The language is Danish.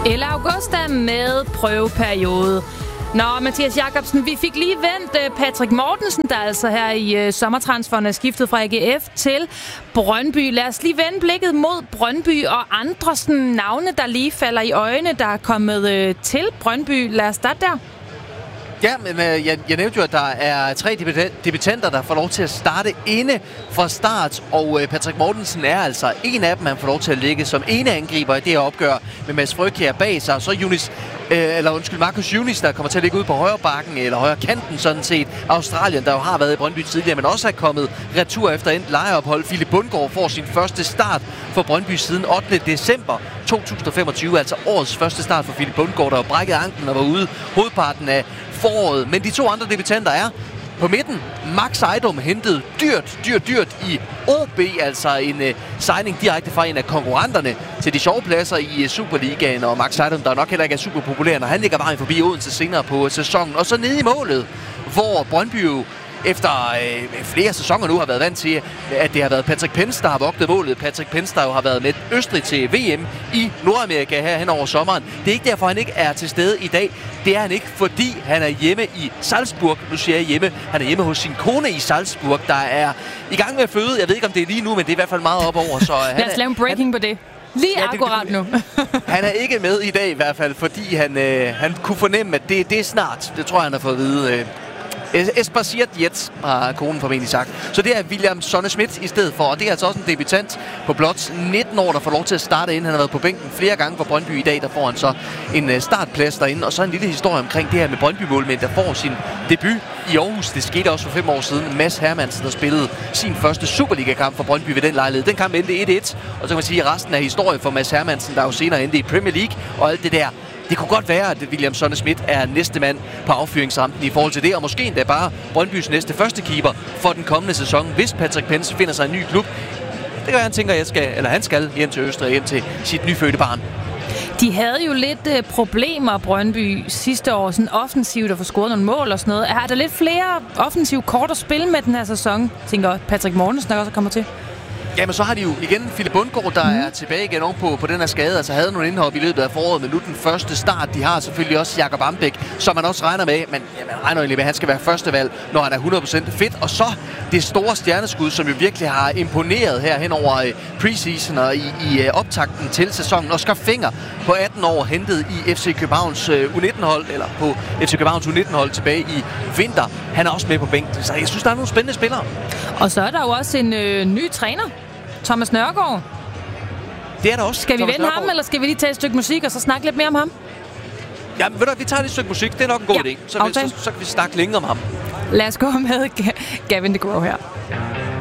Eller Augusta med prøveperiode. Nå, Mathias Jacobsen, vi fik lige vendt Patrick Mortensen, der altså her i sommertransferen er skiftet fra AGF til Brøndby. Lad os lige vende blikket mod Brøndby og andre sådan, navne, der lige falder i øjnene, der er kommet til Brøndby. Lad os starte der. Ja, men jeg nævnte jo, at der er 3 debutanter, der får lov til at starte inde fra start, og Patrick Mortensen er altså en af dem, han får lov til at ligge som ene angriber i det her opgør med Mads Frøkjær bag sig. Så Marcus Yunis, der kommer til at ligge ude på højre bakken, eller højre kanten sådan set. Australien, der jo har været i Brøndby tidligere, men også er kommet retur efter endt lejeophold. Philip Bundgaard får sin første start for Brøndby siden 8. december 2025, altså årets første start for Philip Bundgaard, der har brækket anklen og var ude hovedparten af foråret. Men de 2 andre debutanter er på midten. Max Ejdom hentet dyrt i OB, altså en signing direkte fra en af konkurrenterne til de sjove pladser i Superligaen. Og Max Ejdom, der nok heller ikke er super populær, når han ligger vejen forbi Odense senere på sæsonen. Og så nede i målet, hvor Brøndby jo efter flere sæsoner nu har været vant til, at det har været Patrick Pence, der har vogtet målet. Patrick Pence, der jo har været med Østrig til VM i Nordamerika her hen over sommeren. Det er ikke derfor, han ikke er til stede i dag. Det er han ikke, fordi han er hjemme i Salzburg. Nu siger jeg hjemme. Han er hjemme hos sin kone i Salzburg, der er i gang med at føde. Jeg ved ikke, om det er lige nu, men det er i hvert fald meget op over. Lad os lave en breaking på det. Lige akkurat nu. Han er ikke med i dag i hvert fald, fordi han kunne fornemme, at det er snart. Det tror jeg, han har fået at vide. Esparciet Jets har konen formentlig sagt. Så det er William Sonne-Schmidt i stedet for. Og det er altså også en debutant på blot 19 år, der får lov til at starte inden. Han har været på bænken flere gange for Brøndby i dag. Der får han så en startplads derinde. Og så en lille historie omkring det her med Brøndby-målmænd, der får sin debut i Aarhus. Det skete også for 5 år siden. Mads Hermansen, der spillede sin første Superliga-kamp for Brøndby ved den lejlighed. Den kamp endte 1-1. Og så kan man sige, at resten af historie for Mads Hermansen, der jo senere endte i Premier League og alt det der. Det kunne godt være, at William Sonne-Schmidt er næste mand på affyringsrampen i forhold til det, og måske endda bare Brøndbys næste første keeper for den kommende sæson, hvis Patrick Pence finder sig en ny klub. Det kan være, han tænker, at han skal hjem til Østrig, hjem til sit nyfødte barn. De havde jo lidt problemer, Brøndby, sidste år, sådan offensivt at få scoret nogle mål og sådan noget. Er der lidt flere offensive kort at spille med den her sæson, tænker Patrick Mortensen, der også kommer til? Jamen, så har de jo igen Philip Bundgaard, der er tilbage igen ovenpå på den her skade. Altså havde nogle indhop i løbet af foråret, men nu den første start. De har selvfølgelig også Jakob Ambæk, som man også regner med. Men man regner egentlig med, at han skal være førstevalg, når han er 100% fit. Og så det store stjerneskud, som jo virkelig har imponeret her hen over preseason og i optakten til sæsonen. Oscar Fenger på 18 år, hentet i FC Københavns U19-hold, eller på FC Københavns U19-hold tilbage i vinter. Han er også med på bænken, så jeg synes, der er nogle spændende spillere. Og så er der jo også en ny træner. Thomas Nørgaard. Det er der også. Skal vi vende ham, eller skal vi lige tage et stykke musik, og så snakke lidt mere om ham? Ja, men ved du, vi tager et stykke musik. Det er nok en god idé. Så kan vi snakke længere om ham. Lad os gå med Gavin DeGraw her.